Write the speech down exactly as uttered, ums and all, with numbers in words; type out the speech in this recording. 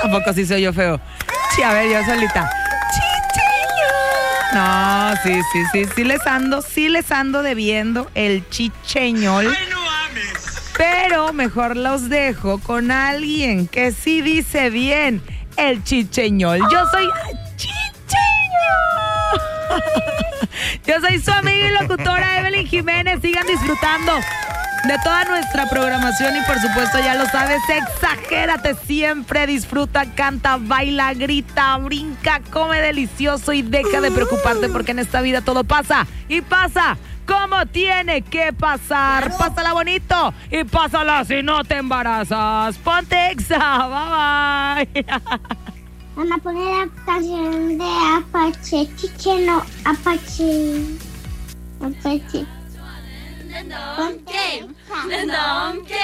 ¿A poco sí soy yo feo? Sí, a ver, yo solita. Chicheñol. No, sí, sí, sí, sí les ando, sí les ando debiendo el chicheñol. ¡Ay, no mames! Pero mejor los dejo con alguien que sí dice bien el chicheñol. Yo soy chicheño. Yo soy su amiga y locutora Evelyn Jiménez. Sigan disfrutando de toda nuestra programación y por supuesto ya lo sabes, exagérate siempre, disfruta, canta, baila, grita, brinca, come delicioso y deja de preocuparte porque en esta vida todo pasa y pasa como tiene que pasar. Claro. Pásala bonito y pásala si no te embarazas. Ponte Exa, bye bye. Van a poner la canción de Apache, Chicheno, Apache, Apache. The Dom Game. The Dom Game.